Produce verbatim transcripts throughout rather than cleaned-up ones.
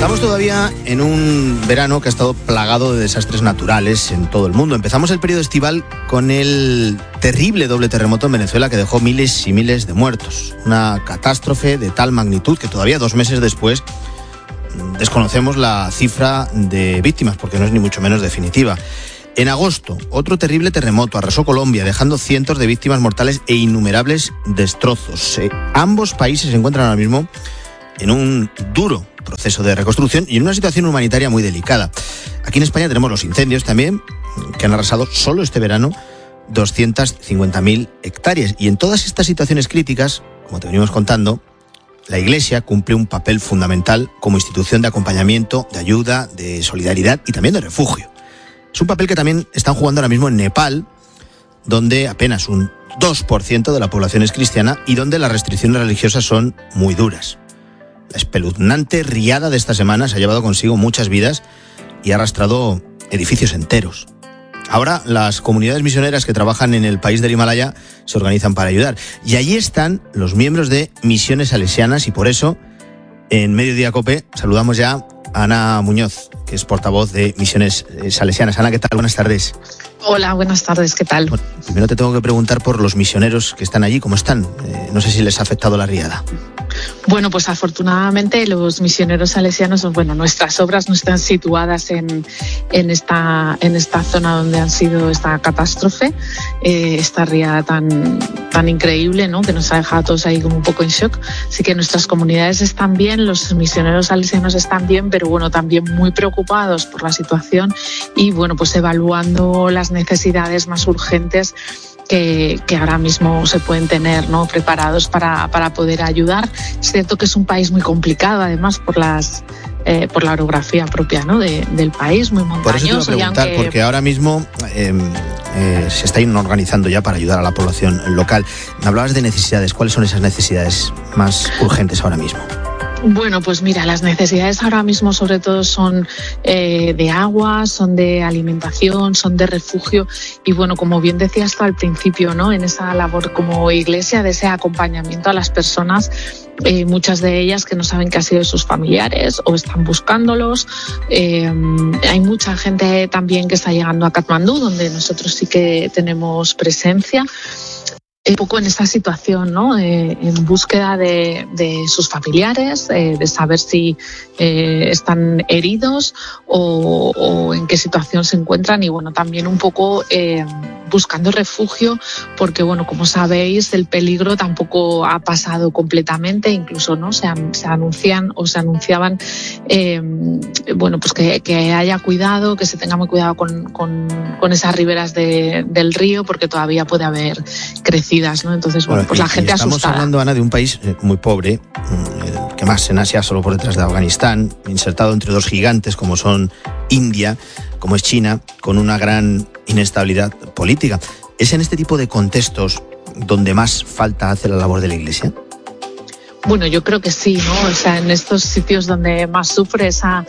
Estamos todavía en un verano que ha estado plagado de desastres naturales en todo el mundo. Empezamos el periodo estival con el terrible doble terremoto en Venezuela que dejó miles y miles de muertos. Una catástrofe de tal magnitud que todavía dos meses después desconocemos la cifra de víctimas, porque no es ni mucho menos definitiva. En agosto, otro terrible terremoto arrasó Colombia, dejando cientos de víctimas mortales e innumerables destrozos. Eh, ambos países se encuentran ahora mismo en un duro proceso de reconstrucción y en una situación humanitaria muy delicada. Aquí en España tenemos los incendios también, que han arrasado solo este verano doscientas cincuenta mil hectáreas. Y en todas estas situaciones críticas, como te venimos contando, la Iglesia cumple un papel fundamental como institución de acompañamiento, de ayuda, de solidaridad y también de refugio. Es un papel que también están jugando ahora mismo en Nepal, donde apenas un dos por ciento de la población es cristiana y donde las restricciones religiosas son muy duras. La espeluznante riada de esta semana se ha llevado consigo muchas vidas y ha arrastrado edificios enteros. Ahora las comunidades misioneras que trabajan en el país del Himalaya se organizan para ayudar. Y allí están los miembros de Misiones Salesianas y por eso, en Mediodía Cope, saludamos ya a Ana Muñoz, que es portavoz de Misiones Salesianas. Ana, ¿qué tal? Buenas tardes. Hola, buenas tardes, ¿qué tal? Bueno, primero te tengo que preguntar por los misioneros que están allí, ¿cómo están? Eh, no sé si les ha afectado la riada. Bueno, pues afortunadamente los misioneros salesianos, bueno, nuestras obras no están situadas en, en, esta, en esta zona donde han sido esta catástrofe, eh, esta riada tan, tan increíble, ¿no?, que nos ha dejado a todos ahí como un poco en shock. Así que nuestras comunidades están bien, los misioneros salesianos están bien, pero bueno, también muy preocupados por la situación y bueno, pues evaluando las necesidades más urgentes Que, que ahora mismo se pueden tener, ¿no?, preparados para, para poder ayudar. Es cierto que es un país muy complicado, además, por las eh, por la orografía propia, ¿no?, de, del país, muy montañoso. Por eso te iba a preguntar, aunque... porque ahora mismo eh, eh, se están organizando ya para ayudar a la población local. Me hablabas de necesidades. ¿Cuáles son esas necesidades más urgentes ahora mismo? Bueno, pues mira, las necesidades ahora mismo sobre todo son eh, de agua, son de alimentación, son de refugio y bueno, como bien decías tú al principio, ¿no?, en esa labor como iglesia de ese acompañamiento a las personas, eh, muchas de ellas que no saben qué ha sido de sus familiares o están buscándolos. Eh, hay mucha gente también que está llegando a Katmandú, donde nosotros sí que tenemos presencia. Un poco en esta situación, ¿no?, eh, en búsqueda de, de sus familiares, eh, de saber si eh, están heridos o, o en qué situación se encuentran y bueno, también un poco eh, buscando refugio porque bueno, como sabéis, el peligro tampoco ha pasado completamente, incluso no se, an, se anuncian o se anunciaban eh, bueno, pues que, que haya cuidado, que se tenga muy cuidado con, con, con esas riberas de, del río porque todavía puede haber crecido. ¿no? Entonces, bueno, pues la gente estamos asustada. Estamos hablando, Ana, de un país muy pobre, que más en Asia, solo por detrás de Afganistán, insertado entre dos gigantes como son India, como es China, con una gran inestabilidad política. ¿Es en este tipo de contextos donde más falta hace la labor de la Iglesia? Bueno, yo creo que sí, ¿no? O sea, en estos sitios donde más sufre esa,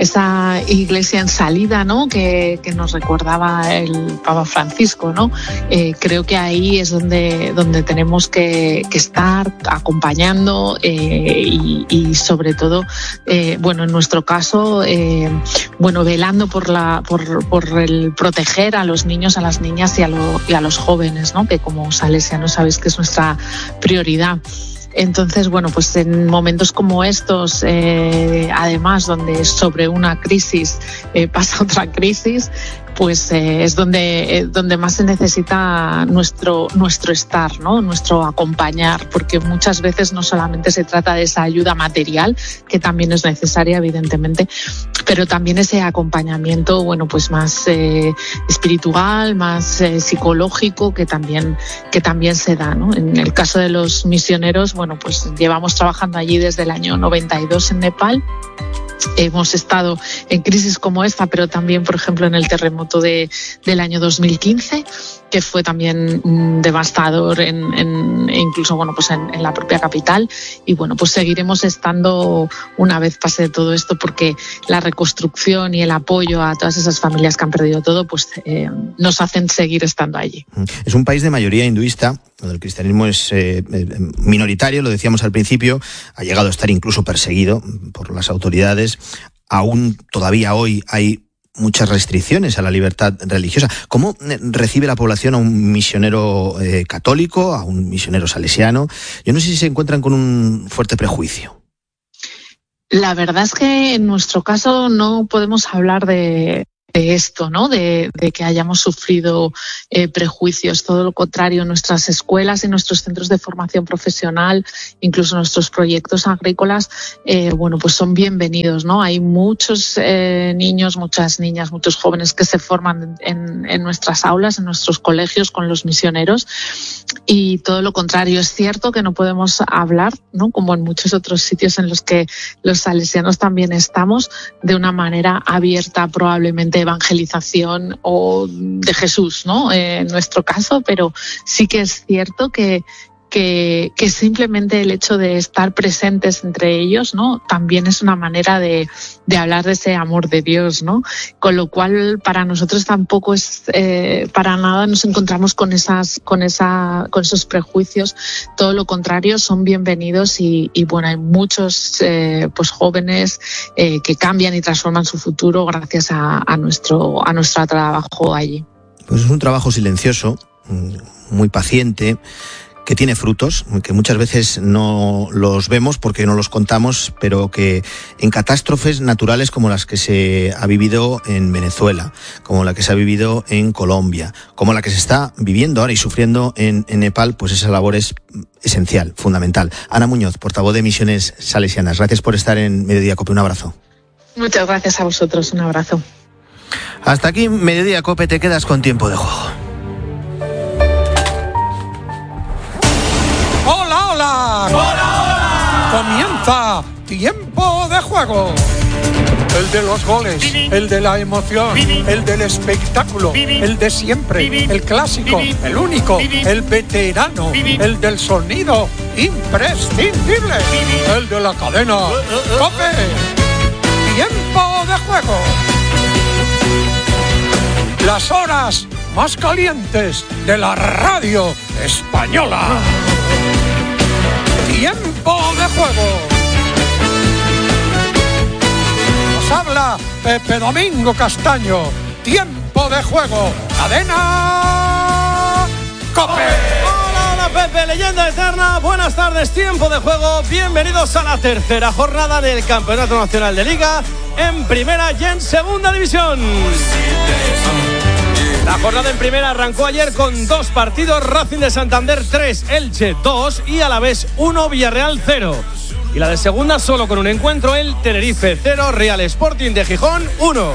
esa iglesia en salida, ¿no?, que, que nos recordaba el Papa Francisco, ¿no? Eh, creo que ahí es donde, donde tenemos que, que estar acompañando eh, y, y sobre todo, eh, bueno, en nuestro caso, eh, bueno, velando por la, por, por el proteger a los niños, a las niñas y a, lo, y a los jóvenes, ¿no?, que como salesianos sabéis que es nuestra prioridad. Entonces, bueno, pues en momentos como estos, eh, además, donde sobre una crisis eh, pasa otra crisis, pues eh, es donde, eh, donde más se necesita nuestro, nuestro estar, ¿no?, nuestro acompañar, porque muchas veces no solamente se trata de esa ayuda material, que también es necesaria, evidentemente, pero también ese acompañamiento, bueno, pues más eh, espiritual, más eh, psicológico, que también, que también se da, ¿no? En el caso de los misioneros, bueno, pues llevamos trabajando allí desde el año noventa y dos en Nepal. Hemos estado en crisis como esta, pero también, por ejemplo, en el terremoto de, del año dos mil quince que fue también mm, devastador en, en, incluso bueno, pues en, en la propia capital. Y bueno, pues seguiremos estando una vez pase todo esto, porque la reconstrucción y el apoyo a todas esas familias que han perdido todo, pues eh, nos hacen seguir estando allí. Es un país de mayoría hinduista, donde el cristianismo es eh, minoritario, lo decíamos al principio, ha llegado a estar incluso perseguido por las autoridades. Aún todavía hoy hay muchas restricciones a la libertad religiosa. ¿Cómo recibe la población a un misionero eh, católico, a un misionero salesiano? Yo no sé si se encuentran con un fuerte prejuicio. La verdad es que en nuestro caso no podemos hablar de... de esto, ¿no? De, de que hayamos sufrido eh, prejuicios. Todo lo contrario, nuestras escuelas y nuestros centros de formación profesional, incluso nuestros proyectos agrícolas, eh, bueno, pues son bienvenidos, ¿no? Hay muchos eh, niños, muchas niñas, muchos jóvenes que se forman en, en nuestras aulas, en nuestros colegios con los misioneros, y todo lo contrario. Es cierto que no podemos hablar, ¿no? Como en muchos otros sitios en los que los salesianos también estamos, de una manera abierta, probablemente evangelización o de Jesús, ¿no? Eh, en nuestro caso, pero sí que es cierto que, que, que simplemente el hecho de estar presentes entre ellos, ¿no? También es una manera de, de hablar de ese amor de Dios, ¿no? Con lo cual, para nosotros tampoco es, eh, para nada nos encontramos con esas, con esa, con esos prejuicios. Todo lo contrario, son bienvenidos y, y bueno, hay muchos, eh, pues jóvenes eh, que cambian y transforman su futuro gracias a, a nuestro, a nuestro trabajo allí. Pues es un trabajo silencioso, muy paciente, que tiene frutos, que muchas veces no los vemos porque no los contamos, pero que en catástrofes naturales como las que se ha vivido en Venezuela, como la que se ha vivido en Colombia, como la que se está viviendo ahora y sufriendo en, en Nepal, pues esa labor es esencial, fundamental. Ana Muñoz, portavoz de Misiones Salesianas, gracias por estar en Mediodía COPE, un abrazo. Muchas gracias a vosotros, un abrazo. Hasta aquí Mediodía COPE, te quedas con tiempo de juego. ¡Hola, hola! ¡Hola, hola! Comienza Tiempo de Juego. El de los goles, el de la emoción, el del espectáculo, el de siempre, el clásico, el único, el veterano, el del sonido imprescindible, el de la cadena COPE. Tiempo de Juego. Las horas más calientes de la radio española. Tiempo de Juego. Nos habla Pepe Domingo Castaño. Tiempo de Juego. Cadena COPE. Hola, hola Pepe, leyenda eterna. Buenas tardes, Tiempo de Juego. Bienvenidos a la tercera jornada del Campeonato Nacional de Liga en Primera y en Segunda División. La jornada en primera arrancó ayer con dos partidos: Racing de Santander tres, Elche dos y Alavés uno, Villarreal cero. Y la de segunda solo con un encuentro, el Tenerife cero, Real Sporting de Gijón uno.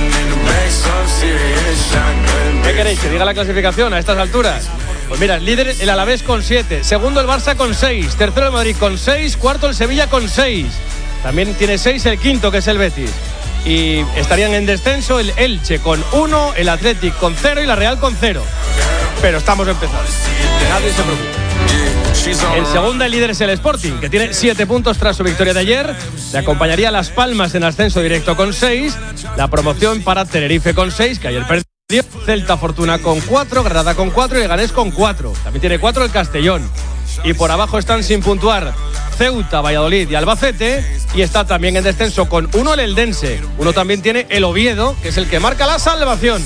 ¿Qué queréis? ¿Que diga la clasificación a estas alturas? Pues mira, líder el Alavés con siete, segundo el Barça con seis, tercero el Madrid con seis, cuarto el Sevilla con seis. También tiene seis el quinto, que es el Betis. Y estarían en descenso el Elche con uno, el Athletic con cero y la Real con cero. Pero estamos empezando. Nadie se preocupe. En segunda el líder es el Sporting, que tiene siete puntos tras su victoria de ayer. Le acompañaría Las Palmas en ascenso directo con seis. La promoción para Tenerife con seis, que ayer perdió. Celta Fortuna con cuatro, Granada con cuatro y Leganés con cuatro. También tiene cuatro el Castellón. Y por abajo están sin puntuar Ceuta, Valladolid y Albacete. Y está también en descenso con uno el Eldense. Uno también tiene el Oviedo, que es el que marca la salvación.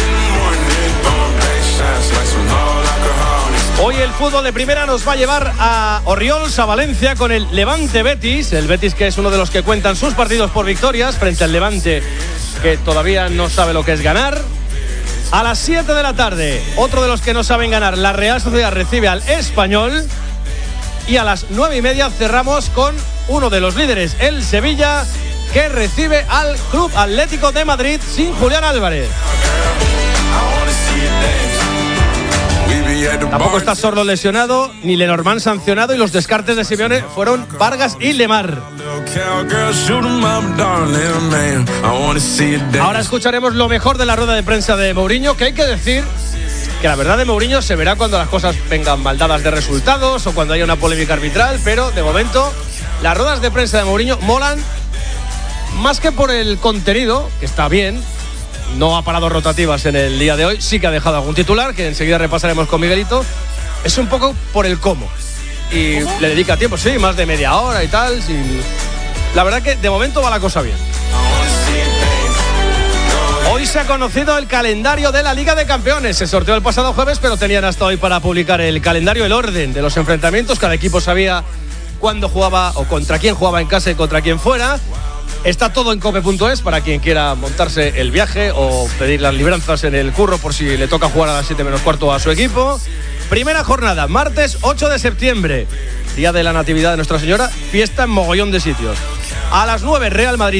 Hoy el fútbol de primera nos va a llevar a Orriols, a Valencia, con el Levante Betis. El Betis, que es uno de los que cuentan sus partidos por victorias, frente al Levante, que todavía no sabe lo que es ganar. A las siete de la tarde, otro de los que no saben ganar, la Real Sociedad recibe al Español. Y a las nueve y media cerramos con uno de los líderes, el Sevilla, que recibe al Club Atlético de Madrid sin Julián Álvarez. Tampoco está Sorlo lesionado, ni Lenormand sancionado, y los descartes de Simeone fueron Vargas y Lemar. Ahora escucharemos lo mejor de la rueda de prensa de Mourinho, que hay que decir que la verdad de Mourinho se verá cuando las cosas vengan mal dadas de resultados o cuando haya una polémica arbitral, pero de momento las ruedas de prensa de Mourinho molan más que por el contenido, que está bien. No ha parado rotativas en el día de hoy, sí que ha dejado algún titular que enseguida repasaremos con Miguelito. Es un poco por el cómo. Y ¿cómo? Le dedica tiempo, sí, más de media hora y tal. Sin... La verdad que de momento va la cosa bien. Hoy se ha conocido el calendario de la Liga de Campeones. Se sorteó el pasado jueves, pero tenían hasta hoy para publicar el calendario, el orden de los enfrentamientos. Cada equipo sabía cuándo jugaba o contra quién jugaba en casa y contra quién fuera. Está todo en cope punto es para quien quiera montarse el viaje o pedir las libranzas en el curro por si le toca jugar a las siete menos cuarto a su equipo. Primera jornada, martes ocho de septiembre, día de la Natividad de Nuestra Señora, fiesta en mogollón de sitios. A las nueve, Real Madrid